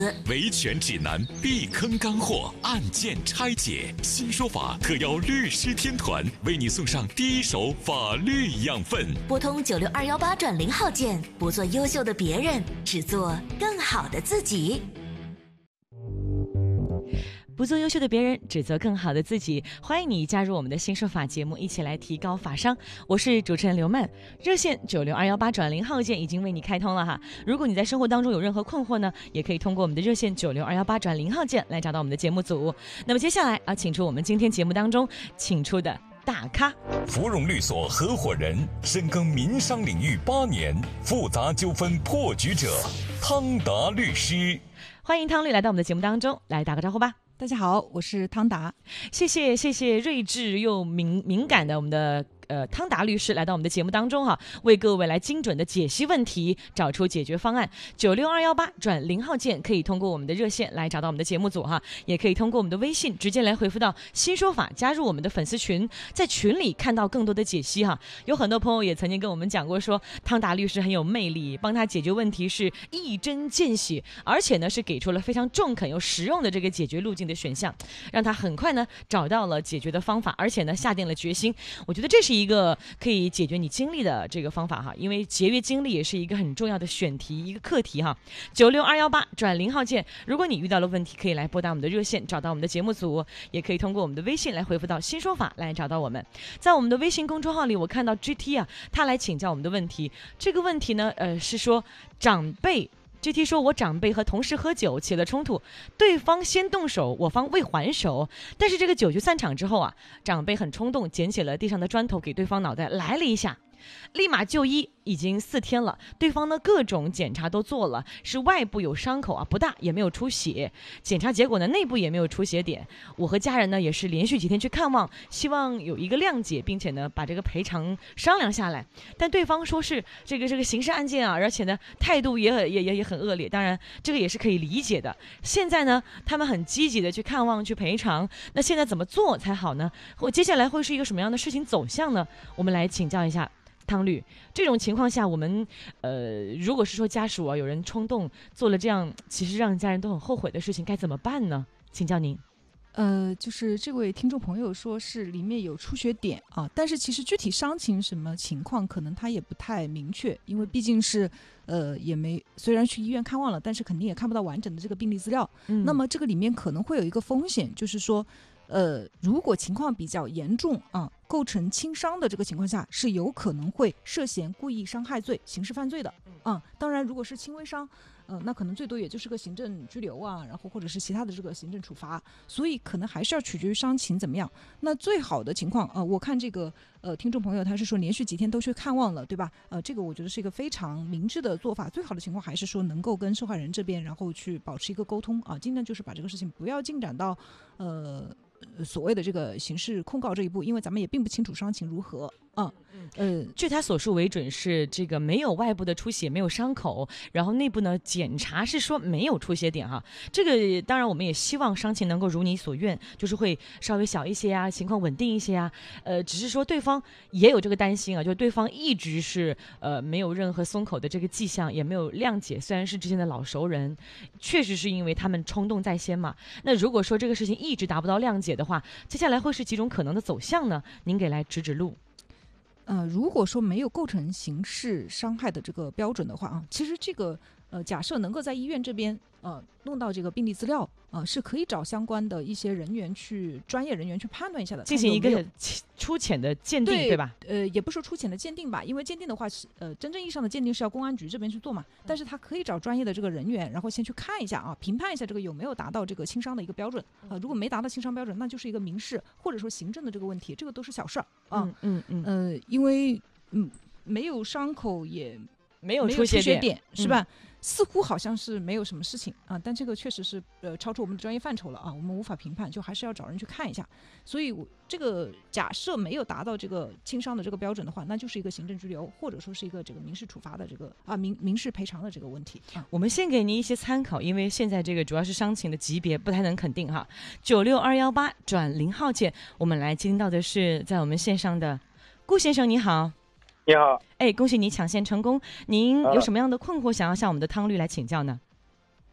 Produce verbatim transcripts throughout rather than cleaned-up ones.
维权指南，避坑干货，案件拆解，新说法特邀律师天团为你送上第一手法律养分。 拨通九六二幺八转零号键，不做优秀的别人，只做更好的自己。 不做优秀的别人，只做更好的自己。欢迎你加入我们的新说法节目，一起来提高法商。我是主持人刘曼，热线九六二幺八转零号键已经为你开通了哈。如果你在生活当中有任何困惑呢，也可以通过我们的热线九六二幺八转零号键来找到我们的节目组。那么接下来啊，请出我们今天节目当中请出的大咖， 芙蓉律所合伙人，深耕民商领域八年，复杂纠纷破局者汤达律师。 欢迎汤律来到我们的节目当中，来打个招呼吧。 大家好，我是汤达。 谢谢谢谢睿智又敏敏感的我们的呃汤达律师来到我们的节目当中哈，为各位来精准的解析问题，找出解决方案。九六二幺八转零号键可以通过我们的热线来找到我们的节目组哈，也可以通过我们的微信直接来回复到新说法，加入我们的粉丝群，在群里看到更多的解析哈。有很多朋友也曾经跟我们讲过说，汤达律师很有魅力，帮他解决问题是一针见血，而且呢是给出了非常中肯又实用的这个解决路径的选项，让他很快呢找到了解决的方法，而且呢下定了决心。我觉得这是一个可以解决你精力的这个方法哈，因为节约精力也是一个很重要的选题，一个课题哈。九六二幺八转零号键，如果你遇到了问题，可以来拨打我们的热线，找到我们的节目组，也可以通过我们的微信来回复到新说法来找到我们。在我们的微信公众号里，我看到 G T 啊，他来请教我们的问题。这个问题呢，呃，是说长辈。G T 说，我长辈和同事喝酒起了冲突，对方先动手，我方未还手。但是这个酒局散场之后啊，长辈很冲动，捡起了地上的砖头给对方脑袋来了一下，立马就医，已经四天了。对方呢各种检查都做了，是外部有伤口啊，不大，也没有出血。检查结果呢，内部也没有出血点。我和家人呢也是连续几天去看望，希望有一个谅解，并且呢把这个赔偿商量下来。但对方说是这个这个刑事案件啊，而且呢态度也很也也也很恶劣。当然这个也是可以理解的。现在呢他们很积极的去看望去赔偿，那现在怎么做才好呢？或接下来会是一个什么样的事情走向呢？我们来请教一下汤律。这种情况下，我们呃，如果是说家属啊，有人冲动做了这样其实让家人都很后悔的事情，该怎么办呢？请教您。 呃，就是这位听众朋友说是里面有出血点啊，但是其实具体伤情什么情况，可能他也不太明确，因为毕竟是呃也没虽然去医院看望了，但是肯定也看不到完整的这个病历资料。嗯，那么这个里面可能会有一个风险，就是说。呃，如果情况比较严重啊，构成轻伤的这个情况下，是有可能会涉嫌故意伤害罪、刑事犯罪的啊。当然，如果是轻微伤，呃，那可能最多也就是个行政拘留啊，然后或者是其他的这个行政处罚。所以可能还是要取决于伤情怎么样。那最好的情况啊、呃，我看这个呃听众朋友他是说连续几天都去看望了，对吧？呃，这个我觉得是一个非常明智的做法。最好的情况还是说能够跟受害人这边，然后去保持一个沟通啊，尽量就是把这个事情不要进展到呃。所谓的这个刑事控告这一步，因为咱们也并不清楚伤情如何啊。 呃，据他所述为准是这个没有外部的出血，没有伤口，然后内部呢检查是说没有出血点哈。这个当然我们也希望伤情能够如你所愿，就是会稍微小一些啊，情况稳定一些啊。呃，只是说对方也有这个担心啊，就是对方一直是呃没有任何松口的这个迹象，也没有谅解。虽然是之前的老熟人，确实是因为他们冲动在先嘛。那如果说这个事情一直达不到谅解的话，接下来会是几种可能的走向呢？您给来指指路。 呃，如果说没有构成刑事伤害的这个标准的话啊，其实这个呃，假设能够在医院这边呃弄到这个病历资料啊、呃，是可以找相关的一些人员去专业人员去判断一下的， 进行一个粗浅的鉴定， 对, 对吧？ 呃，也不说粗浅的鉴定吧，因为鉴定的话是呃真正意义上的鉴定是要公安局这边去做嘛，但是他可以找专业的这个人员，然后先去看一下啊，评判一下这个有没有达到这个轻伤的一个标准啊、呃，如果没达到轻伤标准，那就是一个民事或者说行政的这个问题，这个都是小事儿啊，嗯嗯嗯，呃，因为嗯没有伤口也没有出血点, 点是吧？嗯，似乎好像是没有什么事情啊，但这个确实是呃超出我们的专业范畴了啊，我们无法评判，就还是要找人去看一下。所以我这个假设没有达到这个轻伤的这个标准的话，那就是一个行政拘留，或者说是一个这个民事处罚的这个啊民民事赔偿的这个问题、啊。 我们先给您一些参考，因为现在这个主要是伤情的级别不太能肯定哈。九六二幺八转零号键，我们来接听到的是在我们线上的顾先生，你好。 你好， 哎，恭喜你抢线成功。您有什么样的困惑想要向我们的汤律来请教呢？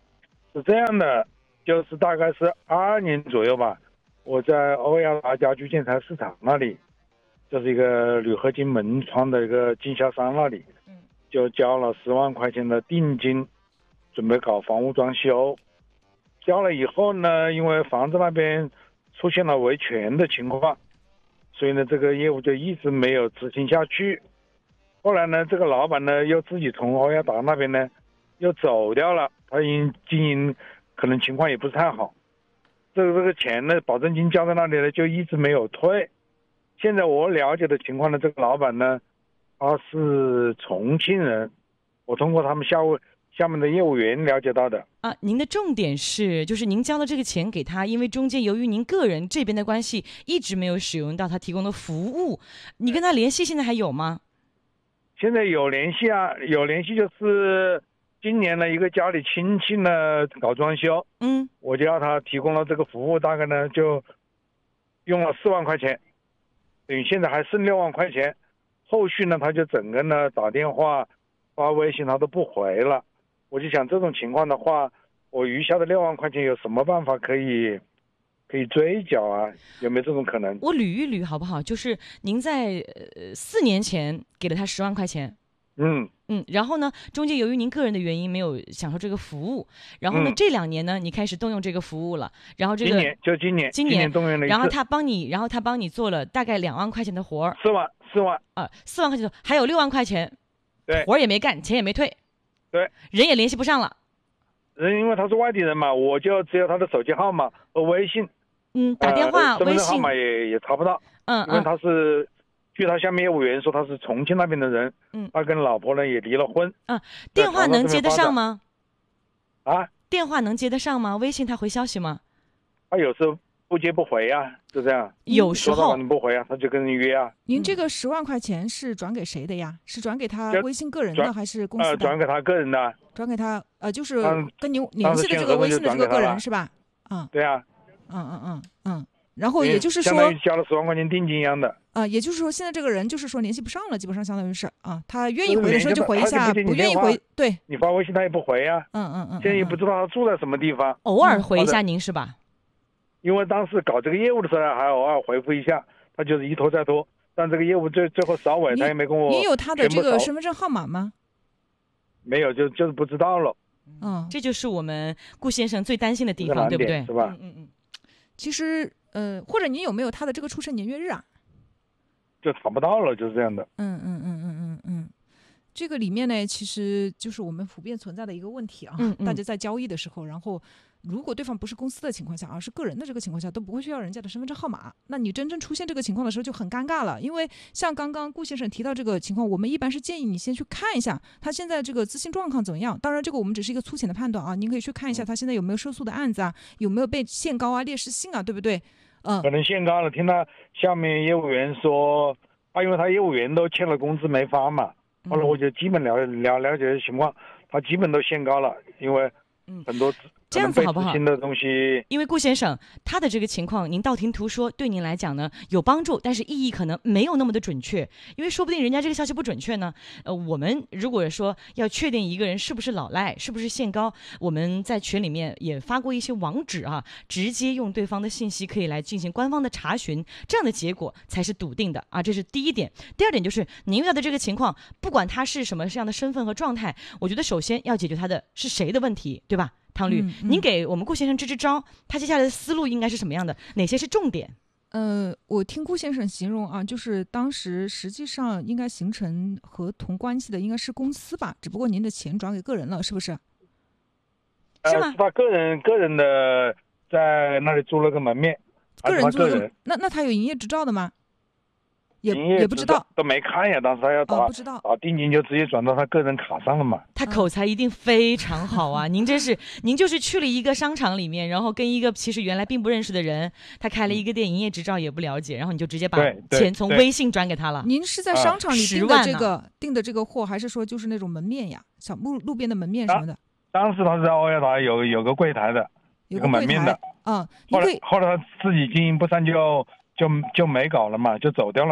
是这样的，就是大概是二二年左右吧，我在欧亚达家居建材市场那里，这是一个铝合金门窗的一个经销商那里，就交了十万块钱的定金，准备搞房屋装修。交了以后呢，因为房子那边出现了维权的情况，所以呢，这个业务就一直没有执行下去。后来呢，这个老板呢又自己从欧亚达那边呢又走掉了，他因经营可能情况也不是太好，这个这个钱呢，保证金交在那里呢就一直没有退。现在我了解的情况呢，这个老板呢他是重庆人，我通过他们下务下面的业务员了解到的。 啊，您的重点是，就是您交了这个钱给他，因为中间由于您个人这边的关系，一直没有使用到他提供的服务。你跟他联系现在还有吗？ 现在有联系啊，有联系，就是今年呢一个家里亲戚呢搞装修， 嗯， 我就要他提供了这个服务，大概呢就用了四万块钱，等于现在还剩六万块钱。后续呢他就整个呢打电话发微信他都不回了，我就想这种情况的话，我余下的六万块钱有什么办法可以可以追缴啊？有没有这种可能？ 我捋一捋好不好？就是您在呃四年前给了他十万块钱， 嗯嗯，然后呢，中间由于您个人的原因没有享受这个服务，然后呢， 嗯这两年呢，你开始动用这个服务了，然后这个今年就今年今年动员了一次， 然后他帮你，然后他帮你做了大概两万块钱的活儿， 四万四万啊，四万块钱的，还有六万块钱， 对， 活儿也没干，钱也没退， 对， 人也联系不上了， 人因为他是外地人嘛，我就只有他的手机号码和微信， 嗯，打电话、 呃、身份微信， 证号码也也查不到， 嗯因为嗯， 他是，据他下面业务员说他是重庆那边的人， 嗯， 他跟老婆呢也离了婚， 嗯，电话能接得上吗？ 啊， 电话能接得上吗？微信他回消息吗？ 他有时候不接不回啊，就这样， 有时候你不回啊，他就跟人约啊。 您这个十万块钱是转给谁的呀？是转给他就微信个人的还是公司呃， 的？ 转给他个人的。 转给他，呃，就是当跟您联系的这个微信的这个个人是吧？嗯， 对啊， 嗯嗯嗯嗯。然后也就是说， 相当于交了十万块钱定金一样的。 啊、呃，也就是说，现在这个人就是说联系不上了，基本上相当于是啊，他愿意回的时候就回一下，不愿意回，对， 你发微信他也不回啊。 嗯嗯嗯。 现在也不知道他住在什么地方， 偶尔回一下您是吧？ 因为当时搞这个业务的时候还偶尔回复一下，他就是一拖再拖，但这个业务最最后扫尾，他也没跟我。 你有他的这个身份证号码吗？ 没有，就就是不知道了。 嗯， 这就是我们顾先生最担心的地方，对不对？ 是吧？ 嗯嗯嗯。 其实，呃，或者您有没有他的这个出生年月日啊？ 就查不到了，就是这样的。 嗯嗯嗯嗯嗯嗯，这个里面呢，其实就是我们普遍存在的一个问题啊。 嗯嗯大家在交易的时候，然后如果对方不是公司的情况下，而是个人的这个情况下，都不会需要人家的身份证号码。那你真正出现这个情况的时候，就很尴尬了。因为像刚刚顾先生提到这个情况，我们一般是建议你先去看一下他现在这个资金状况怎么样。当然，这个我们只是一个粗浅的判断啊，您可以去看一下他现在有没有胜诉的案子啊，有没有被限高啊、劣势性啊，对不对？嗯， 可能限高了。听他下面业务员说，啊，因为他业务员都欠了工资没发嘛，后来我就基本了了了解情况，他基本都限高了，因为很多这样子好不好？ 新的东西， 因为顾先生他的这个情况，您道听途说对您来讲呢有帮助，但是意义可能没有那么的准确，因为说不定人家这个消息不准确呢。呃，我们如果说要确定一个人是不是老赖，是不是限高，我们在群里面也发过一些网址啊，直接用对方的信息可以来进行官方的查询，这样的结果才是笃定的啊，这是第一点。第二点就是您遇到的这个情况，不管他是什么这样的身份和状态，我觉得首先要解决他的是谁的问题，对吧？汤律， 嗯嗯、 您给我们顾先生支支招，他接下来的思路应该是什么样的？哪些是重点？ 呃，我听顾先生形容啊，就是当时实际上应该形成合同关系的应该是公司吧，只不过您的钱转给个人了，是不是？ 呃、 是吗？ 他个人个人的在那里租了个门面， 个人租了个那那他有营业执照的吗？也营业也不知道， 都没看呀。当时他要打、 哦、不知道打定金就直接转到他个人卡上了嘛。 他口才一定非常好啊！您这是您就是去了一个商场里面，然后跟一个其实原来并不认识的人，他开了一个店，营业执照也不了解，然后你就直接把钱从微信转给他了。 您是在商场里订的这个、啊、订的这个货，还是说就是那种门面呀，小路路边的门面什么的？ 啊、当时他是在欧亚达有有个柜台的， 有个门面的。 啊、嗯， 后来后来他自己经营不善就就就没搞了嘛，就走掉了嘛。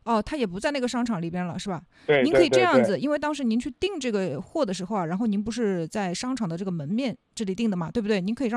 哦，他也不在那个商场里边了，是吧？ 对， 您可以这样子， 对对因为当时您去订这个货的时候啊，然后您不是在商场的这个门面这里订的嘛，对不对？您可以让